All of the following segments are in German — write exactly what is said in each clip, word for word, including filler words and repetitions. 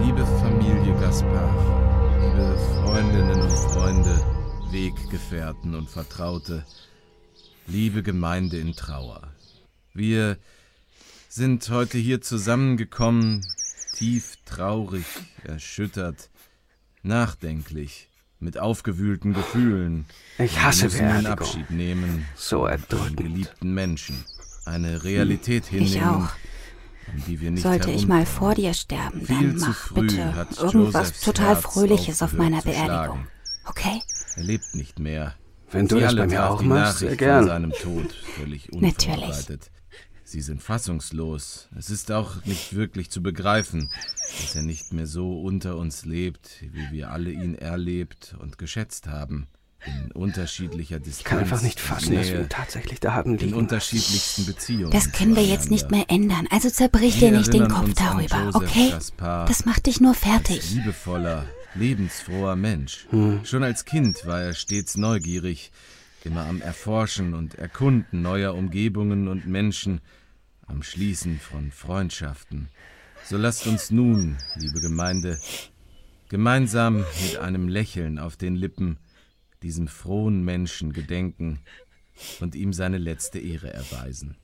Liebe Familie Gaspar, liebe Freundinnen und Freunde, Weggefährten und Vertraute, liebe Gemeinde in Trauer. Wir sind heute hier zusammengekommen, tief traurig, erschüttert, nachdenklich, mit aufgewühlten Gefühlen. Ich hasse Beerdigung. Abschied nehmen. So erdrückend. Von geliebten Menschen. Eine Realität hinnehmen. Ich auch. Die wir nicht Sollte ich mal vor dir sterben, dann mach bitte irgendwas total Fröhliches auf meiner Beerdigung. Okay? Er lebt nicht mehr. Wenn du das bei mir auch machst, sehr gern. Von seinem Tod völlig unvorbereitet. Sie sind fassungslos. Es ist auch nicht wirklich zu begreifen, dass er nicht mehr so unter uns lebt, wie wir alle ihn erlebt und geschätzt haben. In unterschiedlicher Distanz. Ich kann einfach nicht fassen, dass wir ihn tatsächlich da haben liegen. In unterschiedlichsten Beziehungen. Das können wir jetzt nicht mehr ändern, also zerbrich dir nicht den Kopf darüber, okay? Gaspar, das macht dich nur fertig. Als liebevoller, lebensfroher Mensch. Hm. Schon als Kind war er stets neugierig, immer am Erforschen und Erkunden neuer Umgebungen und Menschen, am Schließen von Freundschaften. So lasst uns nun, liebe Gemeinde, gemeinsam mit einem Lächeln auf den Lippen diesem frohen Menschen gedenken und ihm seine letzte Ehre erweisen.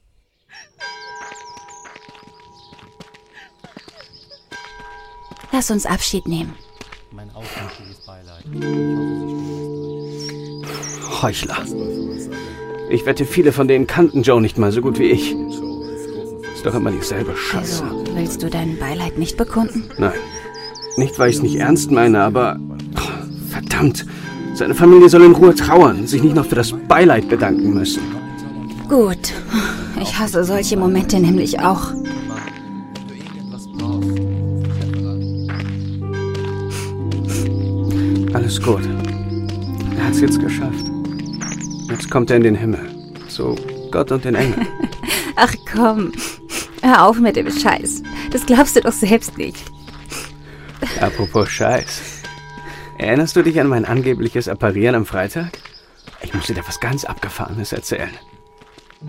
Lass uns Abschied nehmen. Mein aufrichtiges Beileid. Ich hoffe, Sie stehen das durch. Heuchler. Ich wette, viele von denen kannten Joe nicht mal so gut wie ich. Ist doch immer dieselbe Scheiße. Also, willst du dein Beileid nicht bekunden? Nein. Nicht, weil ich es nicht ernst meine, aber... Oh, verdammt. Seine Familie soll in Ruhe trauern, sich nicht noch für das Beileid bedanken müssen. Gut. Ich hasse solche Momente nämlich auch. Alles gut. Er hat's jetzt geschafft. Jetzt kommt er in den Himmel. Zu Gott und den Engeln. Ach komm. Hör auf mit dem Scheiß. Das glaubst du doch selbst nicht. Apropos Scheiß. Erinnerst du dich an mein angebliches Apparieren am Freitag? Ich muss dir da was ganz Abgefahrenes erzählen.